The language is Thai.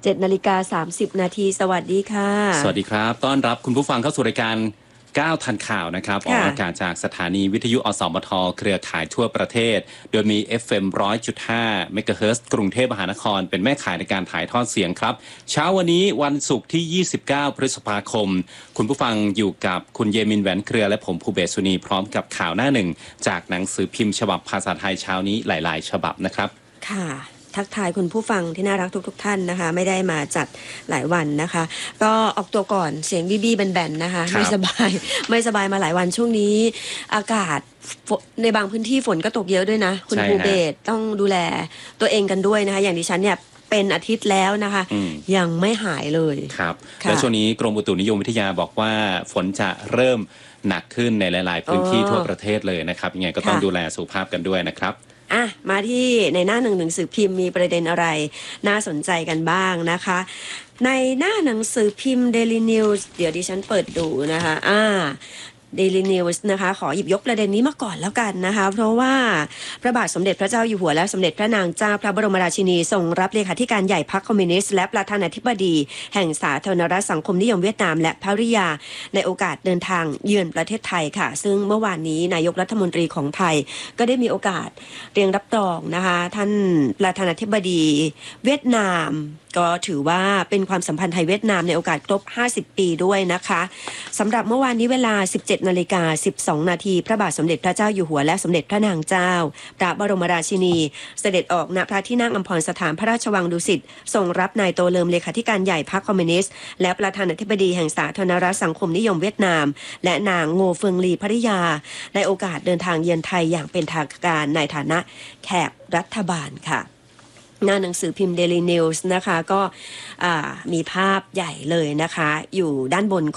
7:30 นาทีสวัสดีค่ะสวัสดีครับต้อนรับคุณผู้ฟังเข้าสู่รายการ9ทันข่าวนะครับออกอากาศจากสถานีวิทยุอสมทเครือข่ายทั่วประเทศโดยมี FM 100.5 เมกะเฮิรตซ์กรุงเทพมหานครเป็นแม่ข่ายในการถ่ายทอดเสียงครับเช้าวันนี้วันศุกร์ที่29พฤษภาคมคุณผู้ฟังอยู่กับคุณเยมินแหวนเครือและผมภูเบศสุนีพร้อมกับข่าวหน้าหนึ่งจากหนังสือพิมพ์ฉบับภาษาไทยเช้านี้หลายๆฉบับนะครับค่ะทักทายคุณผู้ฟังที่น่ารักทุกท่านนะคะไม่ได้มาจัดหลายวันนะคะก็ออกตัวก่อนเสียงบี้แบนๆนะคะไม่สบายมาหลายวันช่วงนี้อากาศในบางพื้นที่ฝนก็ตกเยอะด้วยนะคุณภูเบศต้องดูแลตัวเองกันด้วยนะคะอย่างดิฉันเนี่ยเป็นอาทิตย์แล้วนะคะยังไม่หายเลยครับและช่วงนี้กรมอุตุนิยมวิทยาบอกว่าฝนจะเริ่มหนักขึ้นในหลายๆพื้นที่ทั่วประเทศเลยนะครับยังไงก็ต้องดูแลสุขภาพกันด้วยนะครับมาที่ในหน้าหนังสือพิมพ์มีประเด็นอะไรน่าสนใจกันบ้างนะคะในหน้าหนังสือพิมพ์ Daily News เดี๋ยวดิฉันเปิดดูนะคะDaily News นะคะขอหยิบยกประเด็นนี้มาก่อนแล้วกันนะคะเพราะว่าพระบาทสมเด็จพระเจ้าอยู่หัวและสมเด็จพระนางเจ้าพระบรมราชินีทรงรับเลขาธิการใหญ่พรรคคอมมิวนิสต์และประธานาธิบดีแห่งสาธารณรัฐสังคมนิยมเวียดนามและภริยาในโอกาสเดินทางเยือนประเทศไทยค่ะซึ่งเมื่อวานนี้นายกรัฐมนตรีของไทยก็ได้มีโอกาสเรียนรับรองนะคะท่านประธานาธิบดีเวียดนามก็ถือว่าเป็นความสัมพันธ์ไทยเวียดนามในโอกาสครบ50 ปีด้วยนะคะสำหรับเมื่อวานนี้เวลา 17:12 นาทีพระบาทสมเด็จพระเจ้าอยู่หัวและสมเด็จพระนางเจ้าพระบรมราชินีเสด็จออกณพระที่นั่งอัมพรสถานพระราชวังดุสิตทรงรับนายโตเลิมเลขาธิการใหญ่พรรคคอมมิวนิสต์และประธานาธิบดีแห่งสาธารณรัฐสังคมนิยมเวียดนามและนางโงเฟิงลีภริยาในโอกาสเดินทางเยือนไทยอย่างเป็นทางการในฐานะแขกรัฐบาลค่ะหน้าหนังสือพิมพ์ Daily News นะคะก็มีภาพใหญ่เลยนะคะอยู่ด้านบน